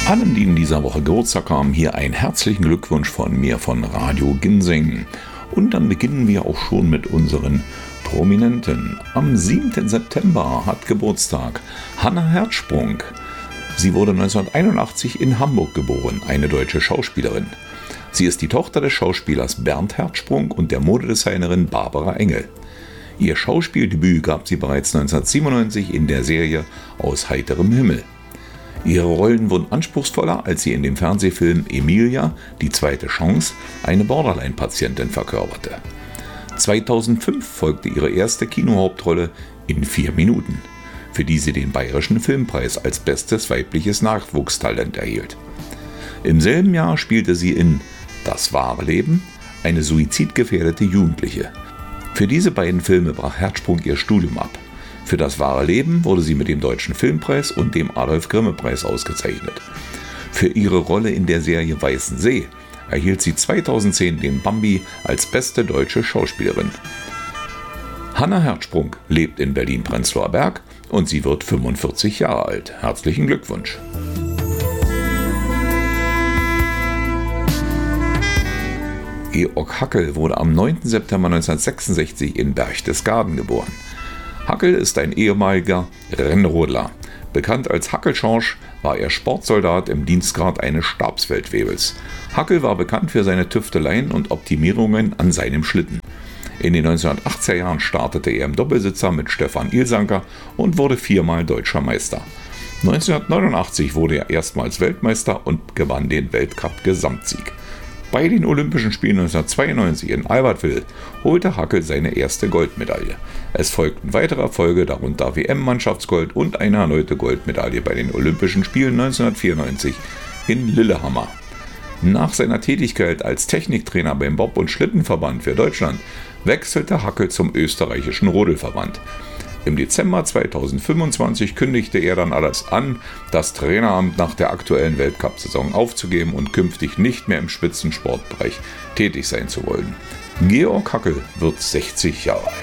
Allen, die in dieser Woche Geburtstag haben, hier einen herzlichen Glückwunsch von mir von Radio Ginseng. Und dann beginnen wir auch schon mit unseren Prominenten. Am 7. September hat Geburtstag Hannah Herzsprung. Sie wurde 1981 in Hamburg geboren, eine deutsche Schauspielerin. Sie ist die Tochter des Schauspielers Bernd Herzsprung und der Modedesignerin Barbara Engel. Ihr Schauspieldebüt gab sie bereits 1997 in der Serie Aus heiterem Himmel. Ihre Rollen wurden anspruchsvoller, als sie in dem Fernsehfilm Emilia, die zweite Chance, eine Borderline-Patientin verkörperte. 2005 folgte ihre erste Kinohauptrolle in 4 Minuten, für die sie den Bayerischen Filmpreis als bestes weibliches Nachwuchstalent erhielt. Im selben Jahr spielte sie in Das wahre Leben eine suizidgefährdete Jugendliche. Für diese beiden Filme brach Herzsprung ihr Studium ab. Für Das wahre Leben wurde sie mit dem Deutschen Filmpreis und dem Adolf-Grimme-Preis ausgezeichnet. Für ihre Rolle in der Serie Weißen See erhielt sie 2010 den Bambi als beste deutsche Schauspielerin. Hannah Herzsprung lebt in Berlin-Prenzlauer Berg und sie wird 45 Jahre alt. Herzlichen Glückwunsch! Georg Hackel wurde am 9. September 1966 in Berchtesgaden geboren. Hackel ist ein ehemaliger Rennrodler. Bekannt als Hackelschorsch war er Sportsoldat im Dienstgrad eines Stabsfeldwebels. Hackel war bekannt für seine Tüfteleien und Optimierungen an seinem Schlitten. In den 1980er Jahren startete er im Doppelsitzer mit Stefan Ilsanker und wurde 4-mal deutscher Meister. 1989 wurde er erstmals Weltmeister und gewann den Weltcup-Gesamtsieg. Bei den Olympischen Spielen 1992 in Albertville holte Hackel seine erste Goldmedaille. Es folgten weitere Erfolge, darunter WM-Mannschaftsgold und eine erneute Goldmedaille bei den Olympischen Spielen 1994 in Lillehammer. Nach seiner Tätigkeit als Techniktrainer beim Bob- und Schlittenverband für Deutschland wechselte Hackel zum österreichischen Rodelverband. Im Dezember 2025 kündigte er dann alles an, das Traineramt nach der aktuellen Weltcup-Saison aufzugeben und künftig nicht mehr im Spitzensportbereich tätig sein zu wollen. Georg Hackel wird 60 Jahre alt.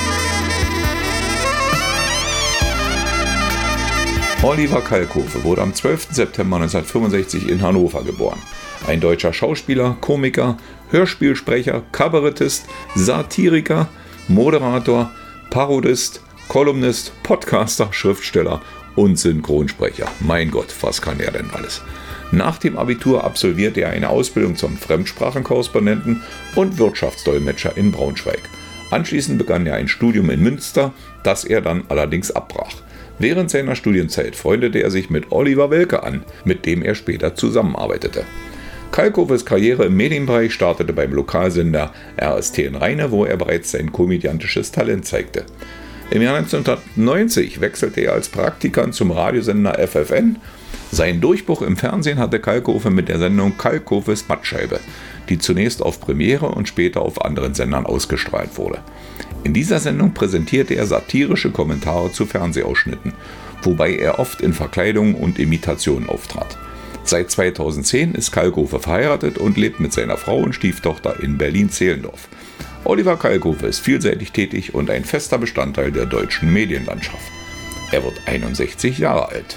Oliver Kalkofe wurde am 12. September 1965 in Hannover geboren. Ein deutscher Schauspieler, Komiker, Hörspielsprecher, Kabarettist, Satiriker, Moderator, Parodist, Kolumnist, Podcaster, Schriftsteller und Synchronsprecher. Mein Gott, was kann er denn alles? Nach dem Abitur absolvierte er eine Ausbildung zum Fremdsprachenkorrespondenten und Wirtschaftsdolmetscher in Braunschweig. Anschließend begann er ein Studium in Münster, das er dann allerdings abbrach. Während seiner Studienzeit freundete er sich mit Oliver Welke an, mit dem er später zusammenarbeitete. Kalkofes Karriere im Medienbereich startete beim Lokalsender RST in Rheine, wo er bereits sein komödiantisches Talent zeigte. Im Jahr 1990 wechselte er als Praktikant zum Radiosender FFN. Seinen Durchbruch im Fernsehen hatte Kalkofe mit der Sendung Kalkofes Mattscheibe, die zunächst auf Premiere und später auf anderen Sendern ausgestrahlt wurde. In dieser Sendung präsentierte er satirische Kommentare zu Fernsehausschnitten, wobei er oft in Verkleidungen und Imitationen auftrat. Seit 2010 ist Kalkofe verheiratet und lebt mit seiner Frau und Stieftochter in Berlin-Zehlendorf. Oliver Kalkofe ist vielseitig tätig und ein fester Bestandteil der deutschen Medienlandschaft. Er wird 61 Jahre alt.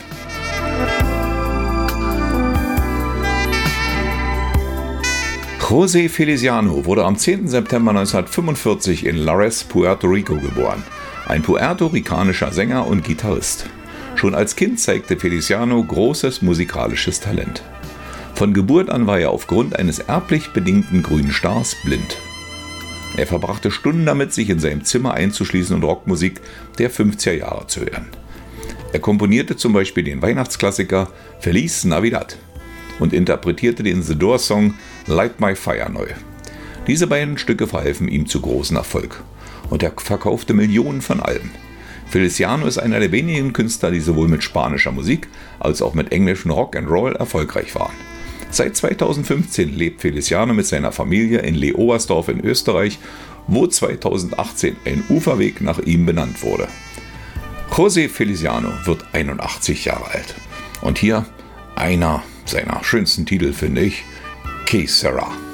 José Feliciano wurde am 10. September 1945 in Lares, Puerto Rico geboren. Ein puerto-ricanischer Sänger und Gitarrist. Schon als Kind zeigte Feliciano großes musikalisches Talent. Von Geburt an war er aufgrund eines erblich bedingten grünen Stars blind. Er verbrachte Stunden damit, sich in seinem Zimmer einzuschließen und Rockmusik der 50er Jahre zu hören. Er komponierte zum Beispiel den Weihnachtsklassiker Feliz Navidad und interpretierte den The Doors-Song Light My Fire neu. Diese beiden Stücke verhalfen ihm zu großem Erfolg und er verkaufte Millionen von Alben. Feliciano ist einer der wenigen Künstler, die sowohl mit spanischer Musik als auch mit englischem Rock and Roll erfolgreich waren. Seit 2015 lebt Feliciano mit seiner Familie in Leobersdorf in Österreich, wo 2018 ein Uferweg nach ihm benannt wurde. José Feliciano wird 81 Jahre alt. Und hier einer seiner schönsten Titel, finde ich, Que Sera.